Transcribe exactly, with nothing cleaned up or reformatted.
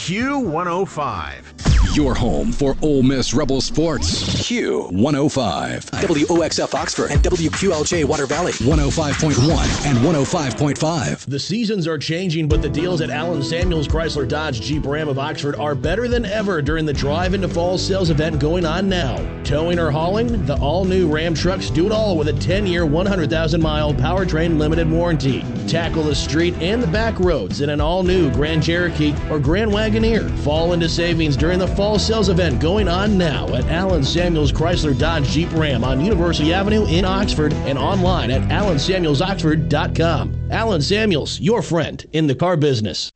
Q one oh five. Your home for Ole Miss Rebel sports. Q one oh five. W O X F Oxford and W Q L J Water Valley. one oh five point one and one oh five point five. The seasons are changing, but the deals at Allen Samuels Chrysler Dodge Jeep Ram of Oxford are better than ever during the Drive into Fall sales event going on now. Towing or hauling? The all-new Ram trucks do it all with a ten-year, one hundred thousand mile powertrain limited warranty. Tackle the street and the back roads in an all-new Grand Cherokee or Grand Wagoneer. Fall into savings during the fall sales event going on now at Allen Samuels Chrysler Dodge Jeep Ram on University Avenue in Oxford and online at allen samuels oxford dot com. Allen Samuels, your friend in the car business.